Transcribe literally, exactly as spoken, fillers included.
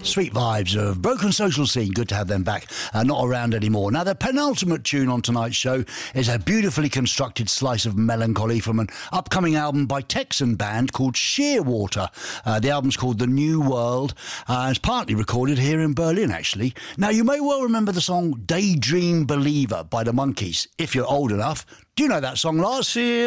Sweet vibes of Broken Social Scene. Good to have them back. Uh, not around anymore. Now, the penultimate tune on tonight's show is a beautifully constructed slice of melancholy from an upcoming album by Texan band called Shearwater. Uh, the album's called The New World. Uh, it's partly recorded here in Berlin, actually. Now, you may well remember the song Daydream Believer by the Monkees, if you're old enough. Do you know that song, Lars?